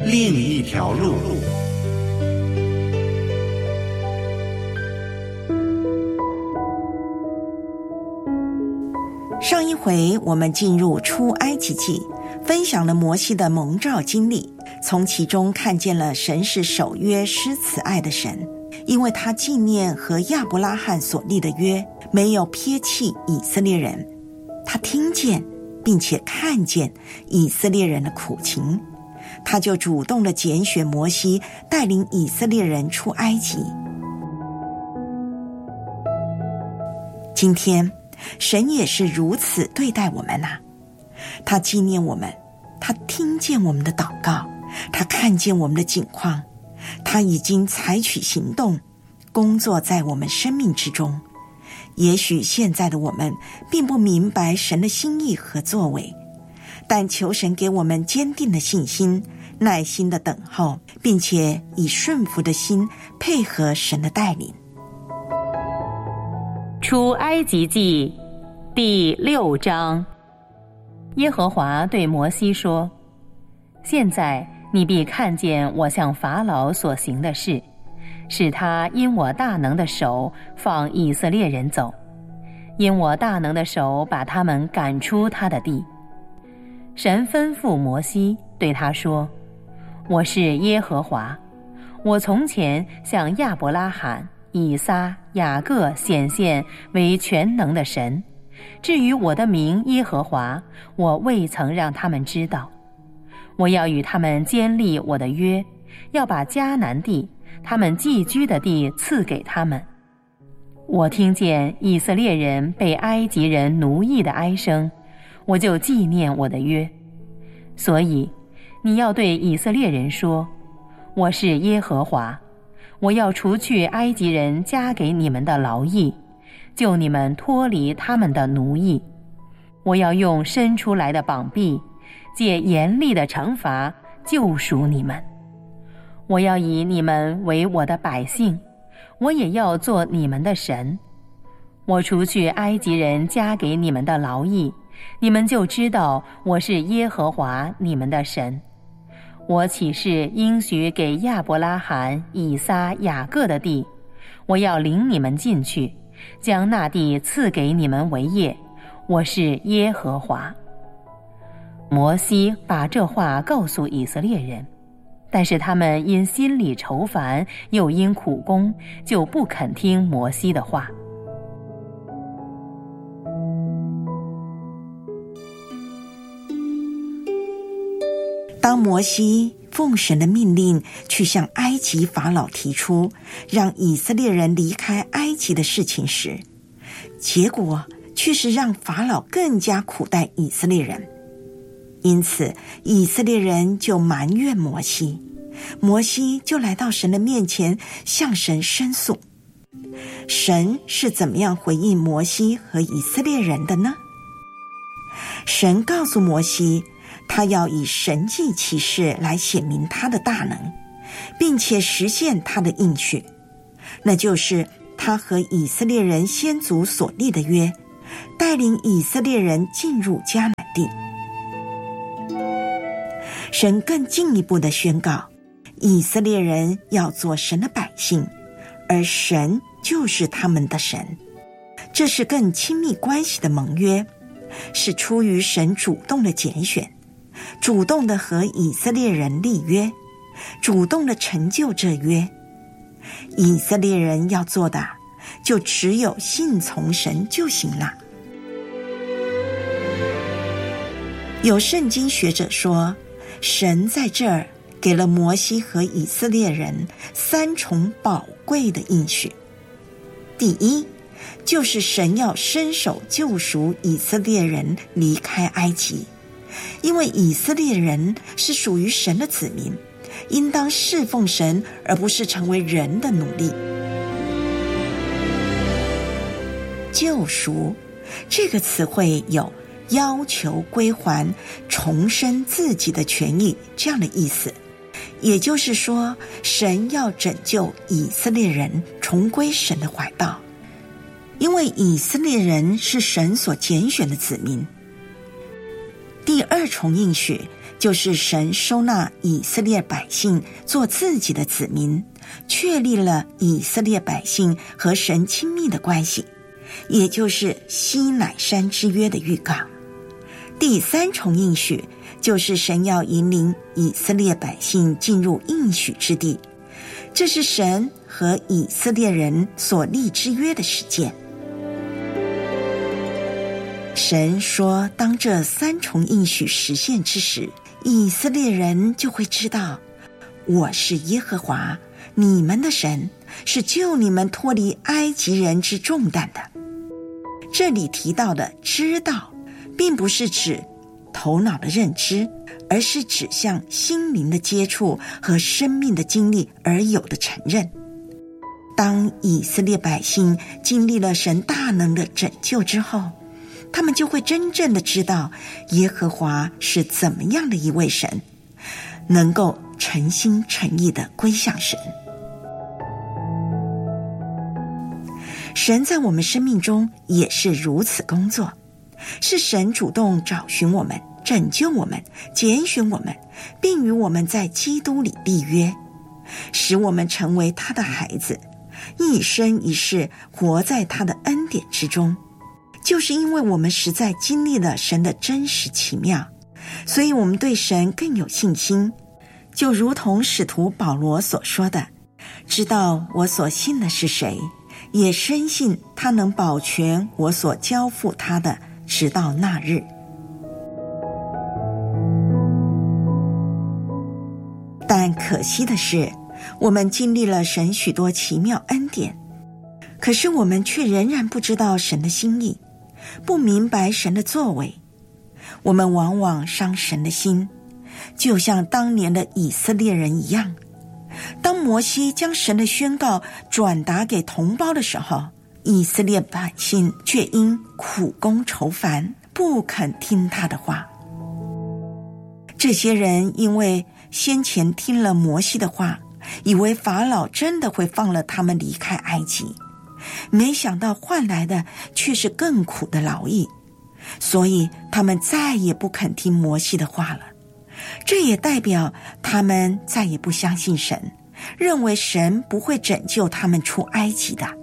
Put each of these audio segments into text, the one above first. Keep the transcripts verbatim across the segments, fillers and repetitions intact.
另一条路。 上一回我们进入出埃及记，分享了摩西的蒙召经历，从其中看见了神是守约施慈爱的神，因为他纪念和亚伯拉罕所立的约，没有撇弃以色列人。他听见并且看见以色列人的苦情，他就主动地拣选摩西，带领以色列人出埃及。今天神也是如此对待我们啊，他纪念我们，他听见我们的祷告，他看见我们的境况，他已经采取行动，工作在我们生命之中。也许现在的我们并不明白神的心意和作为，但求神给我们坚定的信心，耐心的等候，并且以顺服的心配合神的带领。 出埃及记第六章，耶和华对摩西说：现在你必看见我向法老所行的事，使他因我大能的手放以色列人走，因我大能的手把他们赶出他的地。神吩咐摩西对他说：我是耶和华，我从前向亚伯拉罕、以撒、雅各显现为全能的神，至于我的名耶和华，我未曾让他们知道。我要与他们坚立我的约，要把迦南地，他们寄居的地赐给他们。我听见以色列人被埃及人奴役的哀声，我就纪念我的约。所以你要对以色列人说：我是耶和华，我要除去埃及人加给你们的劳役，救你们脱离他们的奴役。我要用伸出来的膀臂，借严厉的惩罚救赎你们。我要以你们为我的百姓，我也要做你们的神。我除去埃及人加给你们的劳役，你们就知道我是耶和华你们的神。我起誓应许给亚伯拉罕、以撒、雅各的地，我要领你们进去，将那地赐给你们为业。我是耶和华。摩西把这话告诉以色列人，但是他们因心里愁烦，又因苦功，就不肯听摩西的话。 当摩西奉神的命令去向埃及法老提出让以色列人离开埃及的事情时，结果却是让法老更加苦待以色列人。因此以色列人就埋怨摩西，摩西就来到神的面前向神申诉。神是怎么样回应摩西和以色列人的呢？神告诉摩西，他要以神迹奇事来显明他的大能，并且实现他的应许，那就是他和以色列人先祖所立的约，带领以色列人进入迦南地。神更进一步地宣告，以色列人要做神的百姓，而神就是他们的神。这是更亲密关系的盟约，是出于神主动的拣选，主动的和以色列人立约，主动的成就这约。以色列人要做的就只有信从神就行了。有圣经学者说，神在这儿给了摩西和以色列人三重宝贵的应许。第一，就是神要伸手救赎以色列人离开埃及，因为以色列人是属于神的子民，应当侍奉神，而不是成为人的奴隶。救赎这个词汇有要求归还、重生自己的权益这样的意思，也就是说，神要拯救以色列人重归神的怀抱，因为以色列人是神所拣选的子民。第二重应许就是神收纳以色列百姓做自己的子民，确立了以色列百姓和神亲密的关系，也就是西乃山之约的预告。第三重应许就是神要引领以色列百姓进入应许之地，这是神和以色列人所立之约的实践。神说，当这三重应许实现之时，以色列人就会知道，我是耶和华你们的神，是救你们脱离埃及人之重担的。这里提到的知道，并不是指头脑的认知，而是指向心灵的接触和生命的经历而有的承认。当以色列百姓经历了神大能的拯救之后，他们就会真正的知道耶和华是怎么样的一位神，能够诚心诚意的归向神。神在我们生命中也是如此工作，是神主动找寻我们，拯救我们，拣选我们，并与我们在基督里立约，使我们成为他的孩子，一生一世活在他的恩典之中。就是因为我们实在经历了神的真实奇妙，所以我们对神更有信心，就如同使徒保罗所说的，知道我所信的是谁，也深信他能保全我所交付他的，直到那日。但可惜的是，我们经历了神许多奇妙恩典，可是我们却仍然不知道神的心意，不明白神的作为。我们往往伤神的心，就像当年的以色列人一样。当摩西将神的宣告转达给同胞的时候，以色列百姓却因苦功愁烦，不肯听他的话。这些人因为先前听了摩西的话，以为法老真的会放了他们离开埃及，没想到换来的却是更苦的劳役，所以他们再也不肯听摩西的话了。这也代表他们再也不相信神，认为神不会拯救他们出埃及的。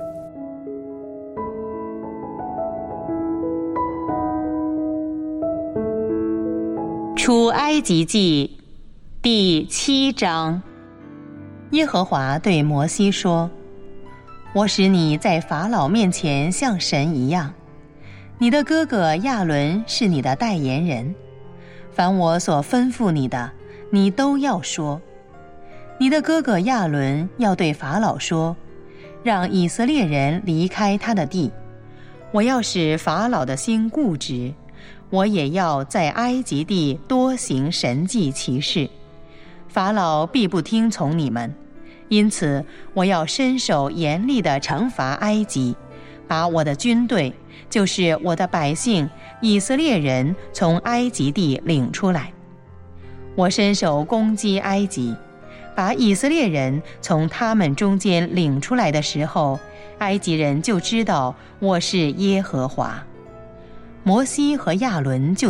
出埃及记第七章。耶和华对摩西说，我使你在法老面前像神一样，你的哥哥亚伦是你的代言人，凡我所吩咐你的，你都要说。你的哥哥亚伦要对法老说，让以色列人离开他的地，我要使法老的心固执，我也要在埃及地多行神迹奇事，法老必不听从你们，因此我要伸手严厉地惩罚埃及，把我的军队，就是我的百姓以色列人从埃及地领出来。我伸手攻击埃及，把以色列人从他们中间领出来的时候，埃及人就知道我是耶和华。摩西和亚伦就